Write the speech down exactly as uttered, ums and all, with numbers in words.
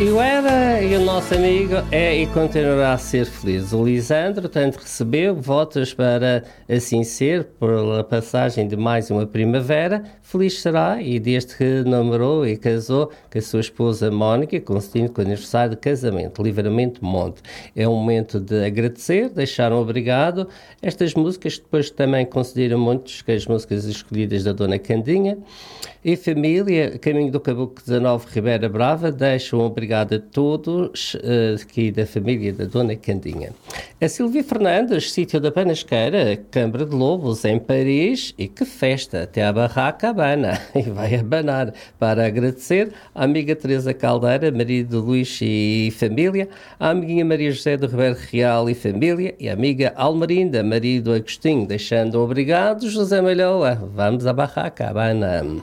Eu era e o nosso amigo é e continuará a ser feliz. O Lisandro tanto recebeu votos para assim ser, pela passagem de mais uma primavera. Feliz será e desde que namorou e casou com a sua esposa Mónica, coincidindo com o aniversário de casamento, Livramento Monte. É um momento de agradecer, deixar um obrigado. Estas músicas depois também consideram muitos que as músicas escolhidas da Dona Candinha. E família, Caminho do Caboclo dezanove, Ribeira Brava, deixo um obrigado a todos uh, aqui da família da Dona Candinha. A Silvia Fernandes, sítio da Panasqueira, Câmara de Lobos, em Paris, e que festa, até a barraca abana, e vai abanar, para agradecer à amiga Teresa Caldeira, marido de Luís e família, à amiguinha Maria José do Ribeiro Real e família, e à amiga Almerinda, marido Agostinho, deixando um obrigado, José Malhoa, vamos à barraca abana.